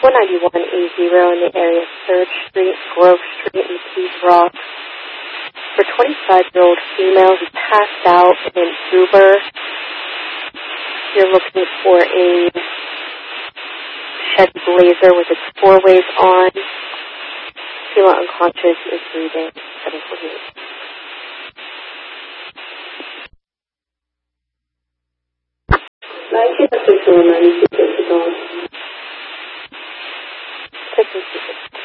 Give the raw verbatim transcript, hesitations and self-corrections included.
one ninety-one A zero in the area of third Street, Grove Street, and Keys Rock. For twenty-five-year-old female who passed out in an Uber. You're looking for a Chevy Blazer with its four ways on. Female unconscious is breathing. seven forty-eight. I can't fix the one ninety-two. Fifty-six.